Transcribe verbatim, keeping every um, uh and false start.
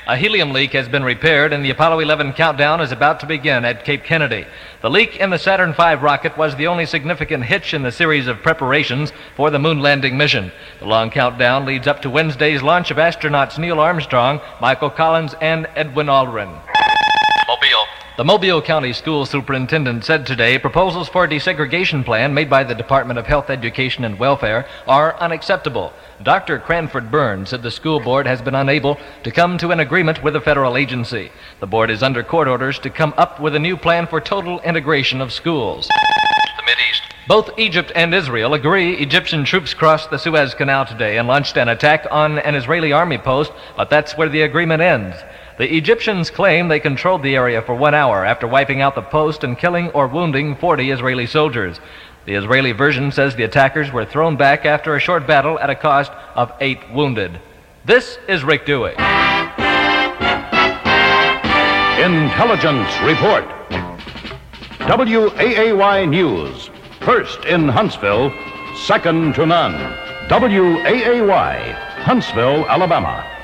A helium leak has been repaired, and the Apollo eleven countdown is about to begin at Cape Kennedy. The leak in the Saturn five rocket was the only significant hitch in the series of preparations for the moon landing mission. The long countdown leads up to Wednesday's launch of astronauts Neil Armstrong, Michael Collins, and Edwin Aldrin. Mobile. The Mobile County School Superintendent said today proposals for a desegregation plan made by the Department of Health, Education, and Welfare are unacceptable. Doctor Cranford Burns said the school board has been unable to come to an agreement with the federal agency. The board is under court orders to come up with a new plan for total integration of schools. The Mideast. Both Egypt and Israel agree Egyptian troops crossed the Suez Canal today and launched an attack on an Israeli army post, but that's where the agreement ends. The Egyptians claim they controlled the area for one hour after wiping out the post and killing or wounding forty Israeli soldiers. The Israeli version says the attackers were thrown back after a short battle at a cost of eight wounded. This is Rick Dewey. Intelligence Report. W A A Y News. First in Huntsville, second to none. W A A Y, Huntsville, Alabama.